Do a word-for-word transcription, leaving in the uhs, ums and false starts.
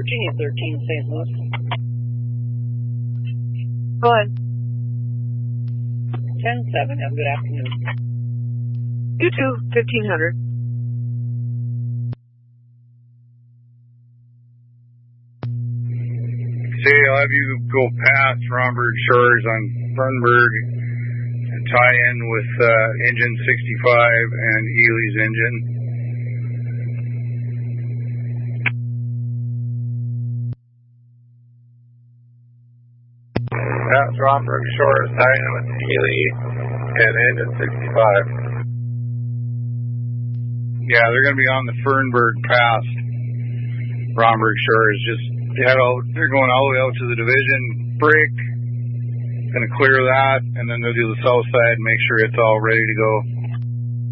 Virginia thirteen, Saint Louis. Go ahead. ten seven, have a good afternoon. You too, fifteen hundred. Say, I'll have you go past Romberg Shores on Fernberg and tie in with uh, engine sixty-five and Ely's engine. That's Romberg Shores, tie in with Ely and engine sixty-five. Yeah, they're going to be on the Fernberg past Romberg Shores. Just head out. They're going all the way out to the division break. Going to clear that, and then they'll do the south side and make sure it's all ready to go.